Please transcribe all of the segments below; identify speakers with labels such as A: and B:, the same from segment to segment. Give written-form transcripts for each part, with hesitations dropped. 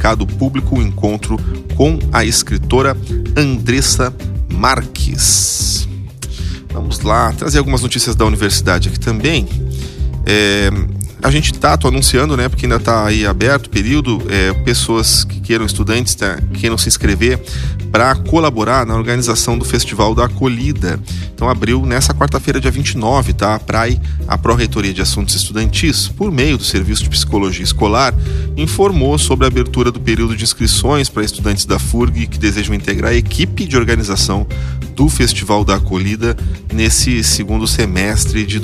A: mercado público, o encontro com a escritora Andressa Marques. Vamos lá, trazer algumas notícias da universidade aqui também. A gente tô anunciando, né, porque ainda está aí aberto o período, pessoas que queiram, estudantes, queiram se inscrever para colaborar na organização do Festival da Acolhida. Então abriu nessa quarta-feira, dia 29, tá? A PRAE, a Pró-Reitoria de Assuntos Estudantis, por meio do Serviço de Psicologia Escolar, informou sobre a abertura do período de inscrições para estudantes da FURG que desejam integrar a equipe de organização do Festival da Acolhida nesse segundo semestre de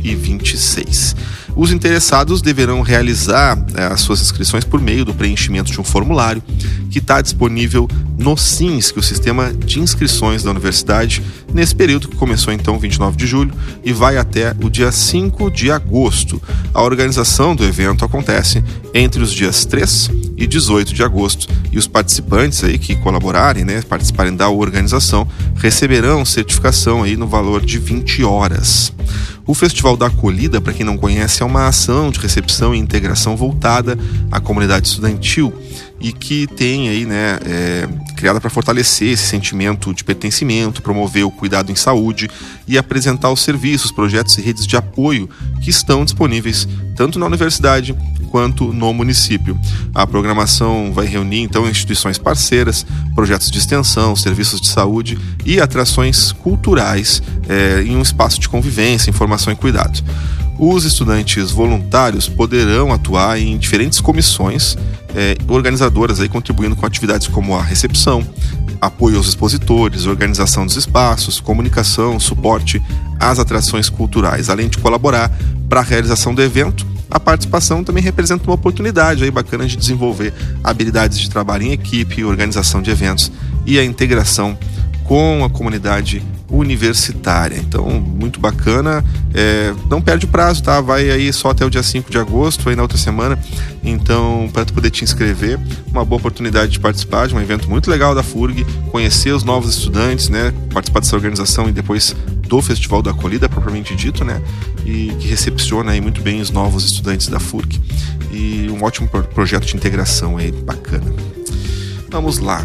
A: 2026. Os interessados deverão realizar as suas inscrições por meio do preenchimento de um formulário que está disponível no SINS, que é o Sistema de Inscrições da Universidade, nesse período que começou então 29 de julho e vai até o dia 5 de agosto. A organização do evento acontece entre os dias 3 e 18 de agosto e os participantes aí que colaborarem, né, participarem da organização, receberão certificação aí no valor de 20 horas. O Festival da Acolhida, para quem não conhece, é uma ação de recepção e integração voltada à comunidade estudantil e que tem aí, né, criada para fortalecer esse sentimento de pertencimento, promover o cuidado em saúde e apresentar os serviços, projetos e redes de apoio que estão disponíveis tanto na universidade quanto no município. A programação vai reunir então instituições parceiras, projetos de extensão, serviços de saúde e atrações culturais em um espaço de convivência, informação e cuidado. Os estudantes voluntários poderão atuar em diferentes comissões organizadoras, aí, contribuindo com atividades como a recepção, apoio aos expositores, organização dos espaços, comunicação, suporte às atrações culturais, além de colaborar para a realização do evento. A participação também representa uma oportunidade aí bacana de desenvolver habilidades de trabalho em equipe, organização de eventos e a integração com a comunidade universitária. Então, muito bacana. Não perde o prazo, tá? Vai aí só até o dia 5 de agosto, aí na outra semana. Então, para tu poder te inscrever, uma boa oportunidade de participar de um evento muito legal da FURG, conhecer os novos estudantes, né? Participar dessa organização e depois do Festival da Acolhida, propriamente dito, né? E que recepciona aí muito bem os novos estudantes da FURG. E um ótimo projeto de integração aí, bacana. Vamos lá.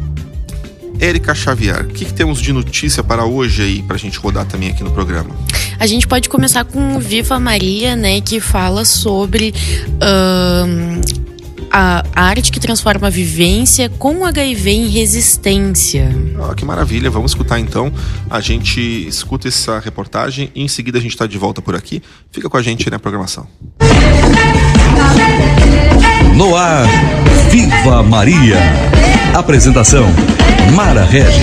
A: Érica Xavier, o que temos de notícia para hoje aí, pra gente rodar também aqui no programa?
B: A gente pode começar com Viva Maria, né, que fala sobre a arte que transforma a vivência com HIV em resistência.
A: Que maravilha, vamos escutar então. A gente escuta essa reportagem e em seguida a gente está de volta por aqui. Fica com a gente na programação.
C: No ar, Viva Maria. Apresentação, Mara Regis.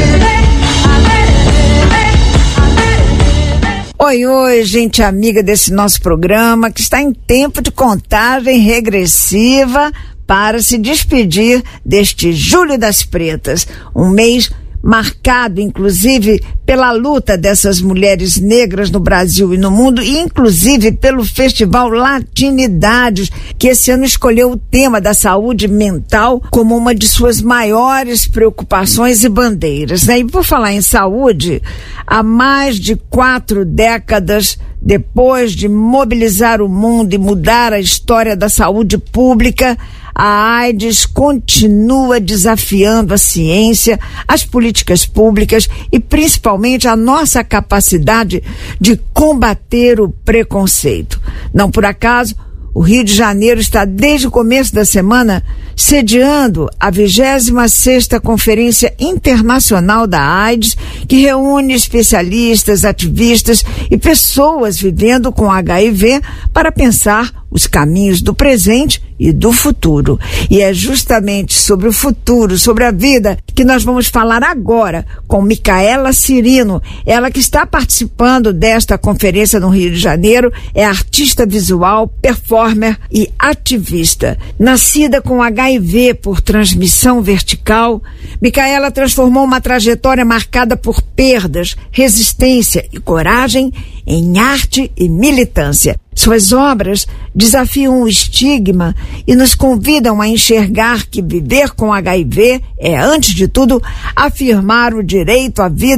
D: Oi, gente amiga desse nosso programa que está em tempo de contagem regressiva para se despedir deste Julho das Pretas, um mês marcado, inclusive, pela luta dessas mulheres negras no Brasil e no mundo, e inclusive pelo Festival Latinidades, que esse ano escolheu o tema da saúde mental como uma de suas maiores preocupações e bandeiras, né? E por falar em saúde, há mais de 4 décadas, depois de mobilizar o mundo e mudar a história da saúde pública, a AIDS continua desafiando a ciência, as políticas públicas e principalmente a nossa capacidade de combater o preconceito. Não por acaso, o Rio de Janeiro está desde o começo da semana sediando a 26ª Conferência Internacional da AIDS, que reúne especialistas, ativistas e pessoas vivendo com HIV para pensar os caminhos do presente e do futuro. E é justamente sobre o futuro, sobre a vida, que nós vamos falar agora com Micaela Cirino. Ela que está participando desta conferência no Rio de Janeiro, é artista visual, performer e ativista. Nascida com HIV por transmissão vertical, Micaela transformou uma trajetória marcada por perdas, resistência e coragem em arte e militância. Suas obras desafiam o estigma e nos convidam a enxergar que viver com HIV é, antes de tudo, afirmar o direito à vida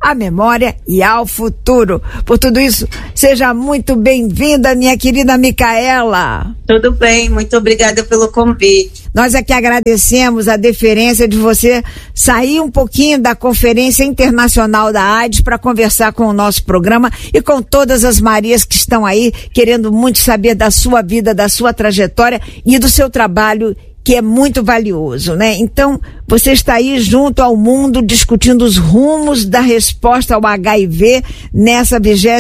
D: à memória e ao futuro. Por tudo isso, seja muito bem-vinda, minha querida Micaela.
E: Tudo bem, muito obrigada pelo convite.
D: Nós aqui agradecemos a deferência de você sair um pouquinho da Conferência Internacional da AIDS para conversar com o nosso programa e com todas as Marias que estão aí querendo muito saber da sua vida, da sua trajetória e do seu trabalho, que é muito valioso, né? Então, você está aí junto ao mundo discutindo os rumos da resposta ao HIV nessa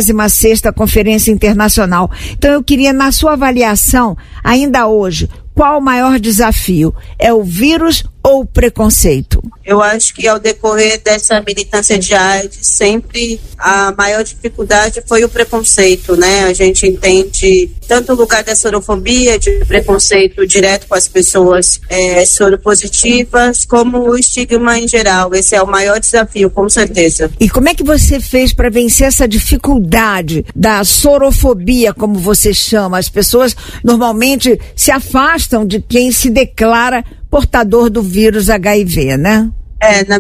D: 26ª Conferência Internacional. Então, eu queria, na sua avaliação, ainda hoje, qual o maior desafio? É o vírus ou o preconceito?
E: Eu acho que ao decorrer dessa militância de AIDS, sempre a maior dificuldade foi o preconceito, né? A gente entende tanto o lugar da sorofobia, de preconceito direto com as pessoas soropositivas, como o estigma em geral. Esse é o maior desafio, com certeza.
D: E como é que você fez para vencer essa dificuldade da sorofobia, como você chama? As pessoas normalmente se afastam de quem se declara portador do vírus HIV, né?
E: Na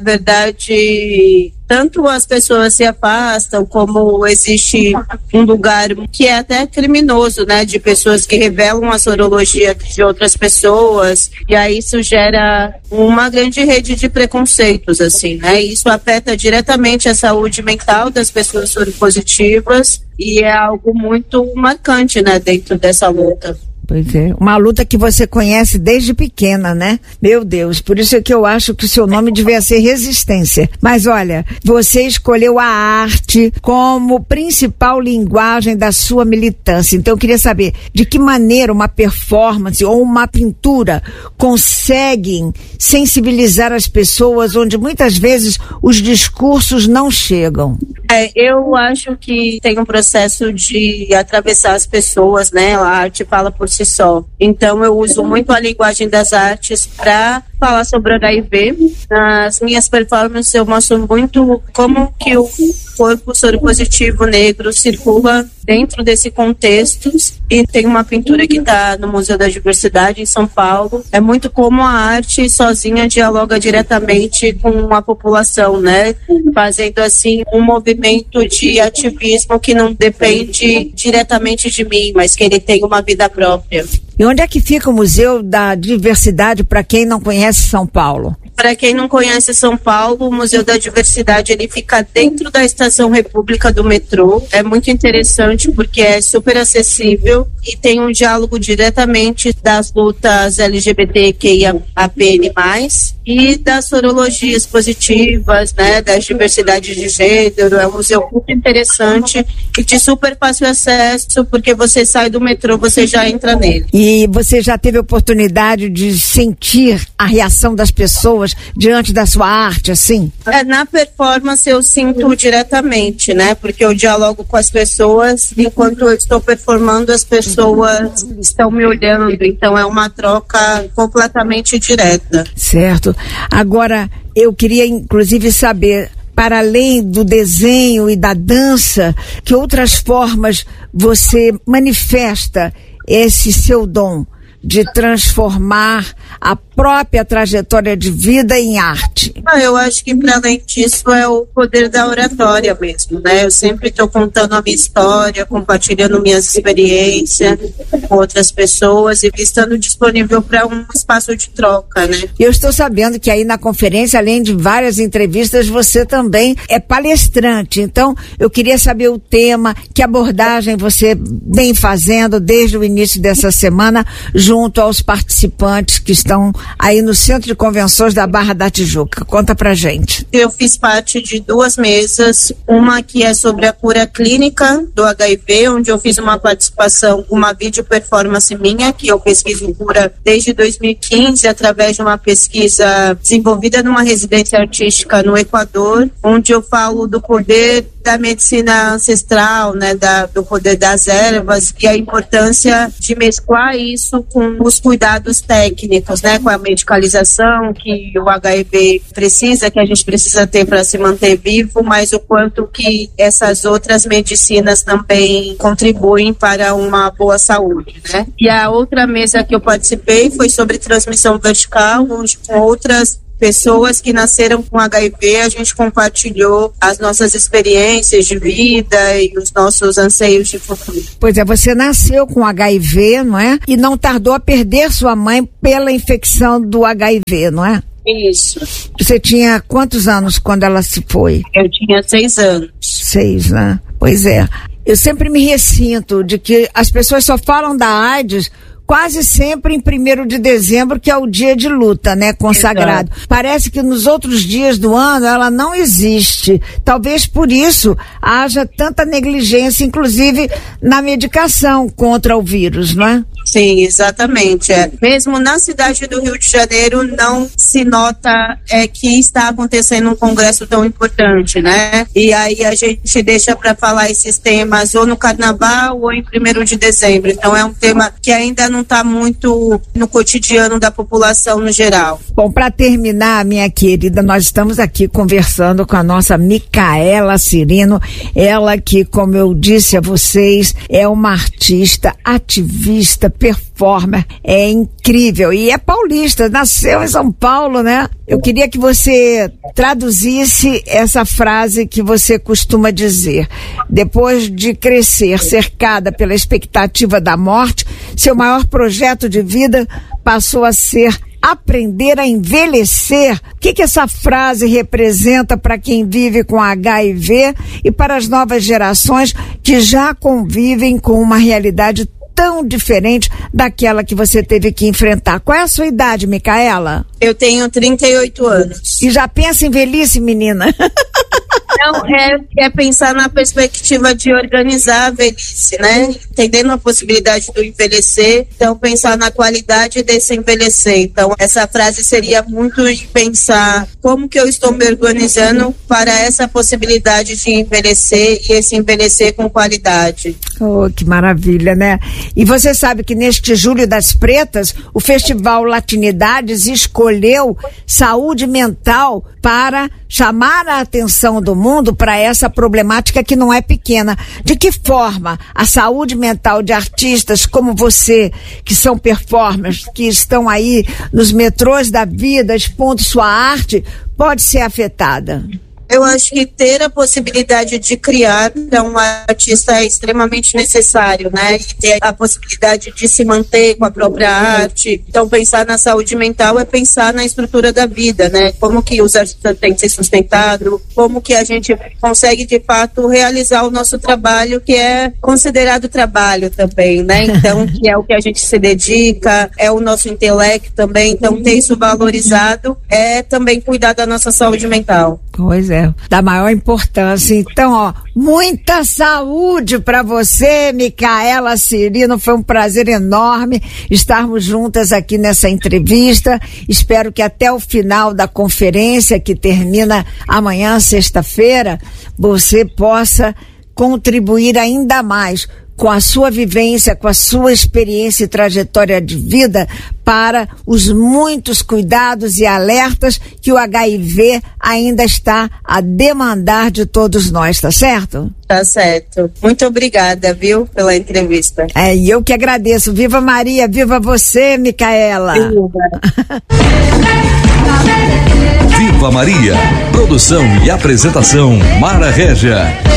E: verdade, tanto as pessoas se afastam, como existe um lugar que é até criminoso, né? De pessoas que revelam a sorologia de outras pessoas, e aí isso gera uma grande rede de preconceitos, assim, né? Isso afeta diretamente a saúde mental das pessoas soropositivas e é algo muito marcante, né? Dentro dessa luta.
D: Pois é, uma luta que você conhece desde pequena, né? Meu Deus, por isso é que eu acho que o seu nome devia ser Resistência. Mas olha, você escolheu a arte como principal linguagem da sua militância. Então eu queria saber de que maneira uma performance ou uma pintura conseguem sensibilizar as pessoas onde muitas vezes os discursos não chegam.
E: Eu acho que tem um processo de atravessar as pessoas, né? A arte fala por si só. Então eu uso muito a linguagem das artes para falar sobre o HIV. Nas minhas performances eu mostro muito como que o corpo soropositivo negro circula dentro desse contexto, e tem uma pintura que está no Museu da Diversidade em São Paulo. É muito como a arte sozinha dialoga diretamente com a população, né? Fazendo assim um movimento de ativismo que não depende diretamente de mim, mas que ele tem uma vida própria.
D: E onde é que fica o Museu da Diversidade para quem não conhece São Paulo?
E: Para quem não conhece São Paulo, o Museu da Diversidade ele fica dentro da Estação República do metrô. É muito interessante porque é super acessível e tem um diálogo diretamente das lutas LGBTQIAPN+, e das sorologias positivas, né, das diversidades de gênero. É um museu muito interessante e de super fácil acesso, porque você sai do metrô, você já entra nele.
D: E você já teve a oportunidade de sentir a reação das pessoas diante da sua arte, assim?
E: Na performance eu sinto diretamente, né? Porque eu dialogo com as pessoas, enquanto eu estou performando, as pessoas estão me olhando, então é uma troca completamente direta.
D: Certo. Agora, eu queria inclusive saber, para além do desenho e da dança, que outras formas você manifesta esse seu dom de transformar a própria trajetória de vida em arte?
E: Eu acho que para além disso é o poder da oratória mesmo, né? Eu sempre estou contando a minha história, compartilhando minhas experiências com outras pessoas e estando disponível para um espaço de troca, né?
D: Eu estou sabendo que aí na conferência, além de várias entrevistas, você também é palestrante. Então, eu queria saber o tema, que abordagem você vem fazendo desde o início dessa semana, junto aos participantes que estão aí no Centro de Convenções da Barra da Tijuca. Conta pra gente.
E: Eu fiz parte de 2 mesas, uma que é sobre a cura clínica do HIV, onde eu fiz uma participação, uma vídeo performance minha, que eu pesquiso cura desde 2015, através de uma pesquisa desenvolvida numa residência artística no Equador, onde eu falo do poder da medicina ancestral, né, do poder das ervas e a importância de mesclar isso com os cuidados técnicos, né, com a medicalização que o HIV precisa, que a gente precisa ter para se manter vivo, mas o quanto que essas outras medicinas também contribuem para uma boa saúde, né? E a outra mesa que eu participei foi sobre transmissão vertical, onde com outras pessoas que nasceram com HIV, a gente compartilhou as nossas experiências de vida e os nossos anseios de futuro.
D: Pois é, você nasceu com HIV, não é? E não tardou a perder sua mãe pela infecção do HIV, não é?
E: Isso.
D: Você tinha quantos anos quando ela se foi?
E: Eu tinha 6 anos.
D: 6, né? Pois é. Eu sempre me ressinto de que as pessoas só falam da AIDS quase sempre em 1º de dezembro, que é o dia de luta, né, consagrado. Exato. Parece que nos outros dias do ano ela não existe. Talvez por isso haja tanta negligência, inclusive na medicação contra o vírus, não é?
E: Sim, exatamente. Mesmo na cidade do Rio de Janeiro não se nota que está acontecendo um congresso tão importante, né? E aí a gente deixa para falar esses temas ou no carnaval ou em 1º de dezembro. Então é um tema que ainda não está muito no cotidiano da população no geral.
D: Bom, para terminar, minha querida, nós estamos aqui conversando com a nossa Micaela Cirino, ela que, como eu disse a vocês, é uma artista, ativista, performer, é incrível e é paulista, nasceu em São Paulo, né? Eu queria que você traduzisse essa frase que você costuma dizer. Depois de crescer cercada pela expectativa da morte, seu maior projeto de vida passou a ser aprender a envelhecer. O que essa frase representa para quem vive com HIV e para as novas gerações que já convivem com uma realidade tão diferente daquela que você teve que enfrentar? Qual é a sua idade, Micaela?
E: Eu tenho 38 anos.
D: E já pensa em velhice, menina?
E: Não, é pensar na perspectiva de organizar a velhice, né? Entendendo a possibilidade do envelhecer, então pensar na qualidade desse envelhecer. Então, essa frase seria muito de pensar como que eu estou me organizando para essa possibilidade de envelhecer e esse envelhecer com qualidade.
D: Oh, que maravilha, né? E você sabe que neste Julho das Pretas, o Festival Latinidades escolheu saúde mental para chamar a atenção do mundo para essa problemática que não é pequena. De que forma a saúde mental de artistas como você, que são performers, que estão aí nos metrôs da vida expondo sua arte, pode ser afetada?
E: Eu acho que ter a possibilidade de criar para um artista é extremamente necessário, né? E ter a possibilidade de se manter com a própria arte. Então, pensar na saúde mental é pensar na estrutura da vida, né? Como que os artistas têm que ser sustentados, como que a gente consegue, de fato, realizar o nosso trabalho, que é considerado trabalho também, né? Então, que é o que a gente se dedica, é o nosso intelecto também. Então, ter isso valorizado é também cuidar da nossa saúde mental.
D: Pois é, da maior importância. Então, ó, muita saúde para você, Micaela Cirino. Foi um prazer enorme estarmos juntas aqui nessa entrevista. Espero que até o final da conferência, que termina amanhã, sexta-feira, você possa contribuir ainda mais com a sua vivência, com a sua experiência e trajetória de vida para os muitos cuidados e alertas que o HIV ainda está a demandar de todos nós, tá certo?
E: Tá certo. Muito obrigada, viu, pela entrevista.
D: E eu que agradeço. Viva Maria, viva você, Micaela.
C: Viva Maria. Produção e apresentação Mara Régia.